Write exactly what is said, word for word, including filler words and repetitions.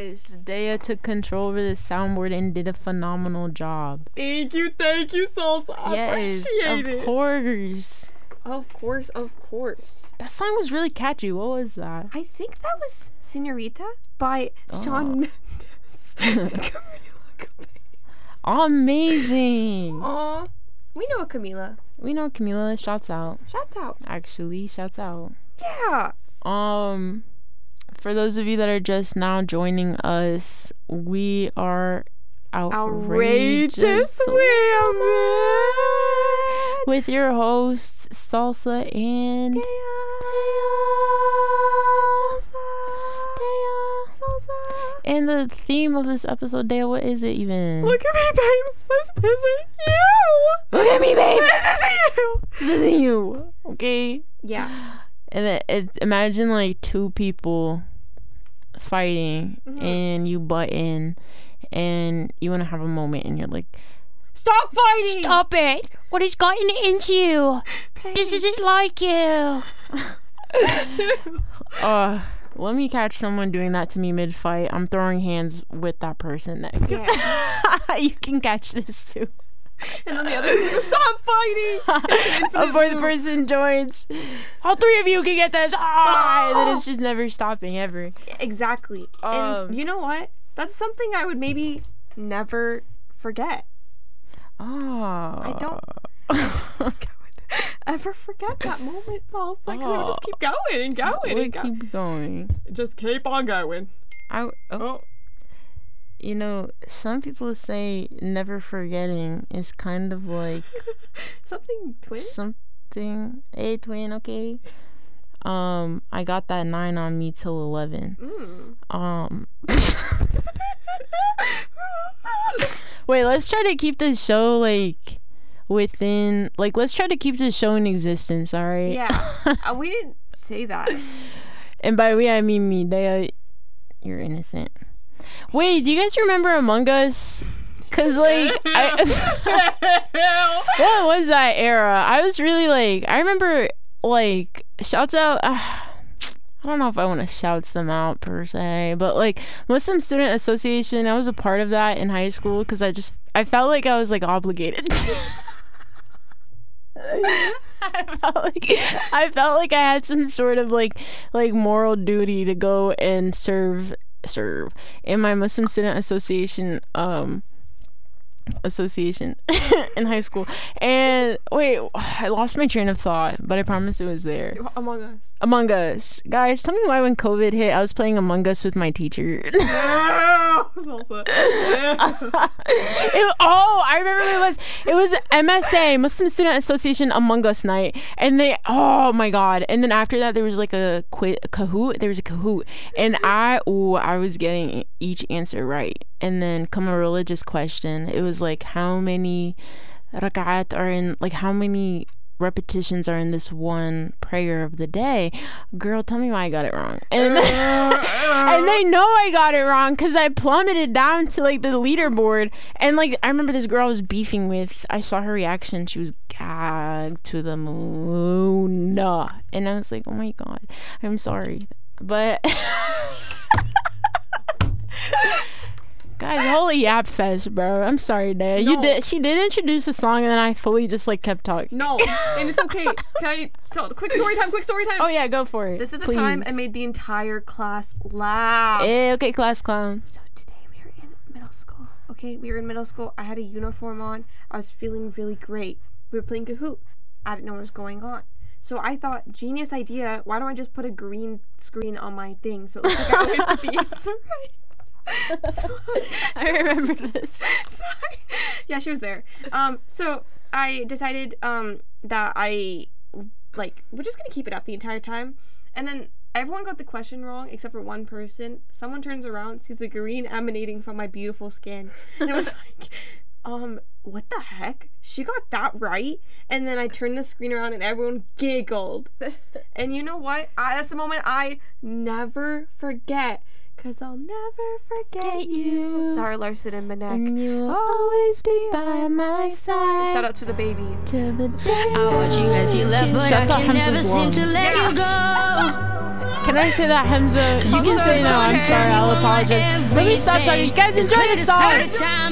Guys, Dea took control over the soundboard and did a phenomenal job. Thank you, thank you, Salsa. I yes, appreciate of it. course. Of course, of course. That song was really catchy. What was that? I think that was Senorita by Oh. Shawn Mendes. Camila Cabello. Amazing. Aw, we know Camila. We know Camila. Shouts out. Shouts out. Actually, shouts out. Yeah. Um, for those of you that are just now joining us, we are outrageous, Outrageous women. with your hosts Salsa and Dea. Dea. Salsa. And the theme of this episode, Dea, what is it even? Look at me, babe. This isn't you. Look at me, babe. This isn't you. This isn't you. Okay. Yeah. And it, it, imagine like two people fighting, Mhm. and you butt in, and you want to have a moment, and you're like, Stop fighting. "Stop it! What has gotten into you? Please. This isn't like you." uh, let me catch someone doing that to me mid-fight. I'm throwing hands with that person next. Yeah. You can catch this too. And then the other person goes, stop fighting. Before the person joins, all three of you can get this. Ah, and then it's just never stopping ever. Exactly. Um, and you know what? That's something I would maybe never forget. Oh, I don't think I would ever forget that moment. It's all like, 'cause I would just keep going and going We and go- keep going. Just keep on going. I oh, Oh. you know, some people say never forgetting is kind of like Something twin? something. Hey, twin, okay. Um, I got that nine on me till eleven. Mm. Um. Wait, let's try to keep this show like within like let's try to keep this show in existence, all right? Yeah. uh, we didn't say that. And by we I mean me. They, uh, you're innocent. Wait, do you guys remember Among Us? Cause like, I, what was that era? I was really like, I remember like, shouts out. Uh, I don't know if I want to shout them out per se, but like Muslim Student Association, I was a part of that in high school because I just I felt like I was like obligated. I felt like I felt like I had some sort of like like moral duty to go and serve serve in my Muslim Student Association um association in high school. And wait, I lost my train of thought, but I promise it was there. Among Us. Among Us. Guys, tell me why when COVID hit, I was playing Among Us with my teacher. No! Salsa. It, oh, I remember what it was. It was M S A, Muslim Student Association Among Us night. And they, oh my God. And then after that, there was like a quiz, a Kahoot. There was a Kahoot. And I, oh, I was getting each answer right. And then come a religious question. It was like, how many rak'at are in, like, how many repetitions are in this one prayer of the day? Girl, tell me why I got it wrong. And and they know I got it wrong because I plummeted down to like the leaderboard. And like I remember this girl I was beefing with, I saw her reaction. She was gagged to the moon. And I was like, oh my God, I'm sorry. But guys, holy yap fest, bro. I'm sorry, Dad. No. You did. She did introduce a song, and then I fully just like kept talking. No, and it's okay. Can I? So, quick story time. Quick story time. Oh yeah, go for it. This is the please. time I made the entire class laugh. Eh, okay, class clown. So today we were in middle school. Okay, we were in middle school. I had a uniform on. I was feeling really great. We were playing Kahoot. I didn't know what was going on. So I thought, genius idea. Why don't I just put a green screen on my thing so it looks like I always get the answer right? So, I remember this. So I, yeah, she was there. Um, so I decided um that I like we're just gonna keep it up the entire time, and then everyone got the question wrong except for one person. Someone turns around, sees the green emanating from my beautiful skin, and it was like, um, what the heck? She got that right? And then I turned the screen around and everyone giggled. And you know what? I, that's the moment I never forget. Cause I'll never forget you. Sarah Larson and Manek. And you'll always be by my side. Shout out to the babies. Till the day I watch you as you left, but I Shouts out can Hamza's never seem Long. to let Yeah. you go. Can I say that, Hamza? You can say no. I'm sorry. I'll apologize. Let me stop talking. You guys enjoy the song.